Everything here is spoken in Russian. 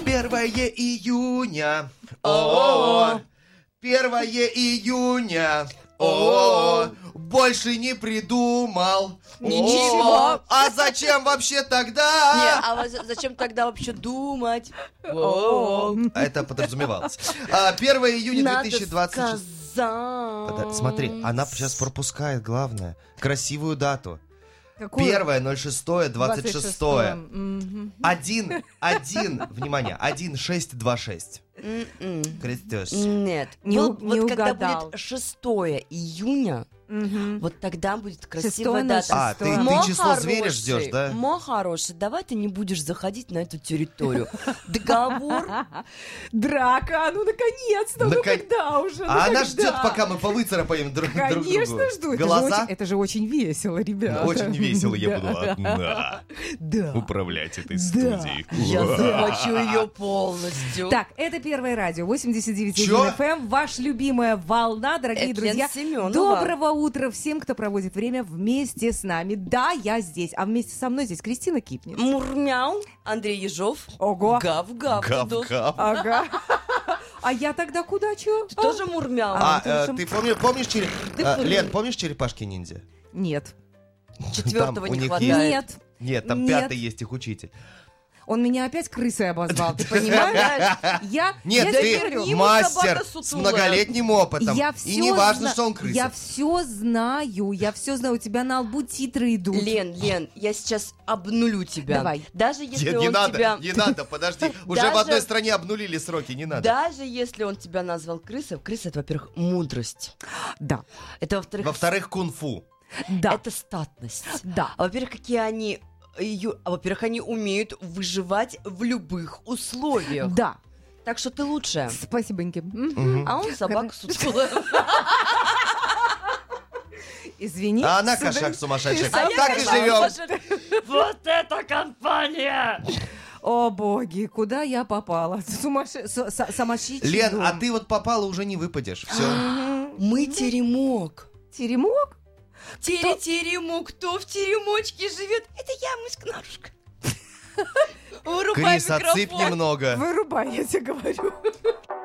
1 июня. О, 1 июня. О, больше не придумал. Ничего. А зачем вообще Не, тогда? а зачем тогда вообще думать? Это подразумевалось. 1 июня Надо 2026. сказать. Смотри, она сейчас пропускает главное. Красивую дату. Какую? 1.06.26. Мгм. 1, внимание, 1626. Крестёшь. Нет. Не Вот когда угадал. будет 6 июня, Мгм. вот тогда будет красивая 6 на дата. 6. А, ты Мо число зверя хороший, ждешь, да? Мо хороший, давай ты не будешь заходить на эту территорию. Договор. Драка, ну наконец-то, ну Након- когда уже? Ну А она когда? ждет, пока мы повыцарапаем друг другу. Конечно, жду. Глаза? Это же очень весело, ребята. Очень весело я Да. буду Да. управлять этой Да. студией. Я захвачу ее полностью. Так, это Первое радио, 89,1 Чё? FM, ваша любимая волна, дорогие Этлен друзья. Семенова. Доброго утра всем, кто проводит время вместе с нами. Да, я здесь, а вместе со мной здесь Кристина Кипнин. Мурмяу, Андрей Ежов. Ого. Гав-гав. Гав-гав. Ага. А я тогда куда, чё? Ты тоже мурмяу? тоже. Ты помнишь Лен, помнишь черепашки-ниндзя? Нет. Четвертого Там у не них хватает. Нет. Нет, там Нет. 5-й есть их учитель. Он меня опять крысой обозвал, ты понимаешь? Нет, я ты говорю, ему мастер собака с сутулая. многолетним опытом. я И всё не важно, зна- что он крыса. Я все знаю, у тебя на лбу титры идут. Лен, я сейчас обнулю тебя. Давай. Даже если Не он надо, тебя... не надо, подожди. Уже в Даже- одной стране обнулили сроки, не надо. Даже если он тебя назвал крысой, крыса — это, во-первых, мудрость. Да, Это, во-вторых, Во-вторых, кунг-фу. да, это статность. да. А во-первых, какие они... Во-первых, они умеют выживать в любых условиях. Да. Так что ты лучшая. Спасибоньки. А он собака сутулая. Извини. А она кошак сумасшедший. А я Так и кошак живем. сумасшедший. Вот это компания! О, боги, куда я попала? Сумасшедший Лен, дом. а ты вот попала, уже не выпадешь. Все. Мы теремок. Теремок? Теремок. Кто в теремочке живет? Это я, мышка-нарушка. Вырубай Крис, отсыпь микрофон. немного. Вырубай, я тебе говорю.